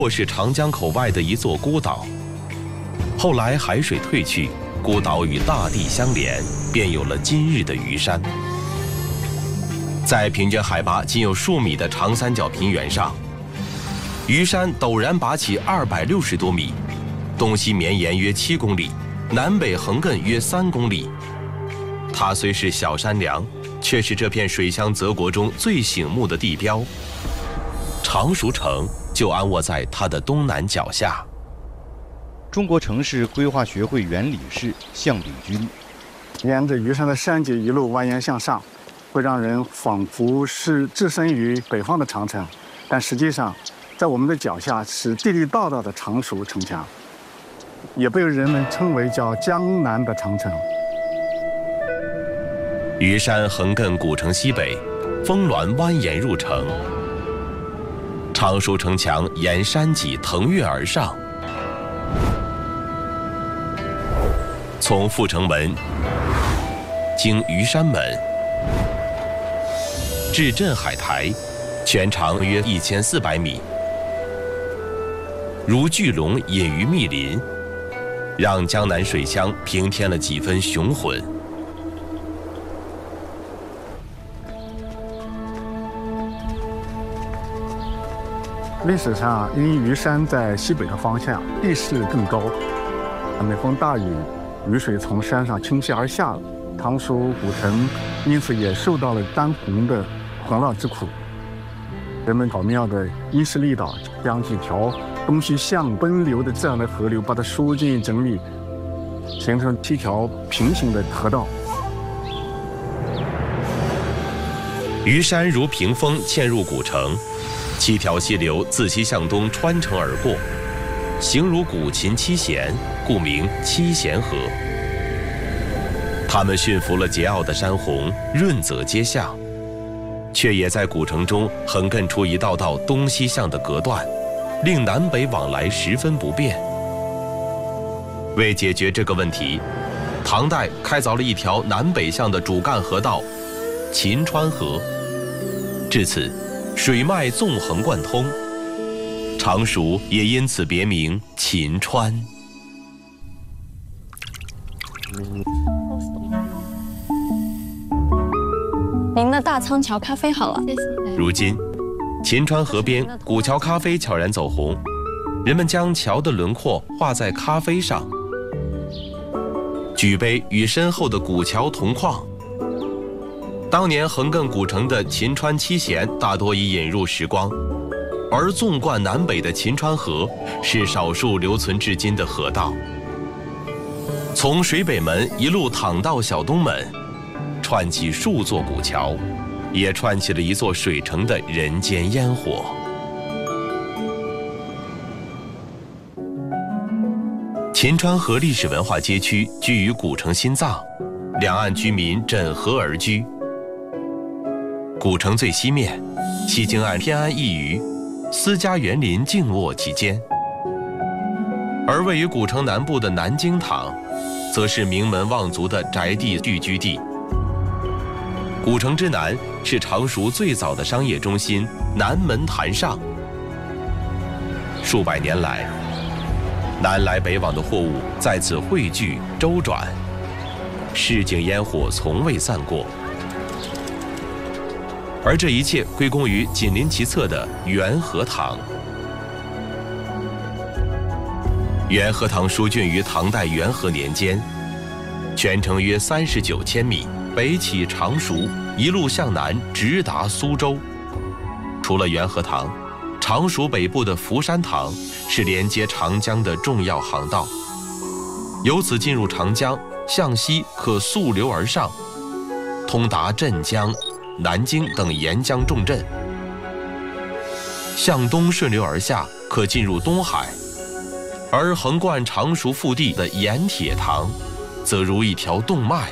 或是长江口外的一座孤岛。后来海水退去，孤岛与大地相连，便有了今日的虞山。在平均海拔仅有数米的长三角平原上，虞山陡然拔起260多米，东西绵延约7公里，南北横亘约3公里。它虽是小山梁，却是这片水乡泽国中最醒目的地标。常熟城就安卧在它的东南角下。 中国城市规划学会原理事项炳军， 沿着虞山的山脊一路蜿蜒向上，会让人仿佛是置身于北方的长城，但实际上，在我们的脚下是地地道道的常熟城墙，也被人们称为叫江南的长城。 虞山横亘古城西北，峰峦蜿蜒入城。常熟城墙沿山脊腾跃而上，从阜成门经虞山门至镇海台，全长约1400米，如巨龙隐于密林，让江南水乡平添了几分雄浑。 历史上，因虞山在西北的方向，地势更高，每逢大雨，雨水从山上倾泻而下，常熟古城因此也受到了当红的洪涝之苦。人们巧妙地因势利导，将几条东西向奔流的这样的河流，把它疏浚整理，形成7条平行的河道。 虞山如屏风嵌入古城，7条溪流自西向东穿城而过，形如古琴七弦，故名七弦河。它们驯服了桀骜的山洪，润泽街巷，却也在古城中横亘出一道道东西向的隔断，令南北往来十分不便。为解决这个问题，唐代开凿了一条南北向的主干河道——秦川河。至此，水脉纵横贯通，常熟也因此别名秦川。 您的大仓桥咖啡好了，谢谢。 如今，秦川河边古桥咖啡悄然走红，人们将桥的轮廓画在咖啡上，举杯与身后的古桥同框。当年横亘古城的秦川七贤大多已引入时光，而纵贯南北的秦川河是少数留存至今的河道。从水北门一路淌到小东门，串起数座古桥，也串起了一座水城的人间烟火。秦川河历史文化街区居于古城心脏，两岸居民枕河而居。古城最西面，西京岸偏安一隅，私家园林静卧其间。而位于古城南部的南京堂，则是名门望族的宅地聚居地。古城之南是常熟最早的商业中心南门坛上。数百年来，南来北往的货物在此汇聚周转，市井烟火从未散过。而这一切归功于紧邻其侧的元和堂。元和堂疏浚于唐代元和年间，全程约39千米，北起常熟，一路向南直达苏州。除了元和堂，常熟北部的福山堂是连接长江的重要航道，由此进入长江，向西可溯流而上，通达镇江、南京等沿江重镇；向东顺流而下，可进入东海。而横贯常熟腹地的盐铁塘，则如一条动脉，